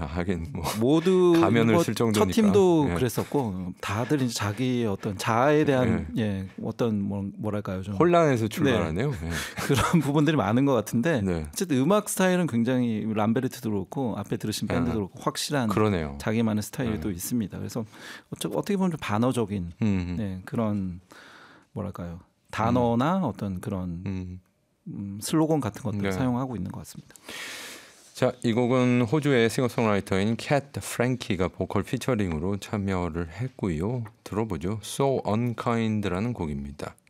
하긴 뭐 모두 가면을 뭐 쓸 정도니까. 첫 팀도 예. 그랬었고 다들 이제 자기의 어떤 자아에 대한 어떤 뭐랄까요 좀 혼란에서 출발하네요. 네. 그런 부분들이 많은 것 같은데 네. 어쨌든 음악 스타일은 굉장히 람베르트도 그렇고 앞에 들으신 밴드도 그렇고 확실한 그러네요. 자기만의 스타일이 또 있습니다. 그래서 어떻게 보면 좀 반어적인 그런 뭐랄까요 단어나 어떤 그런 슬로건 같은 것들을 사용하고 있는 것 같습니다. 자, 이 곡은 호주의 싱어송라이터인 캣 프랭키가 보컬 피처링으로 참여를 했고요. 들어보죠. So Unkind라는 곡입니다.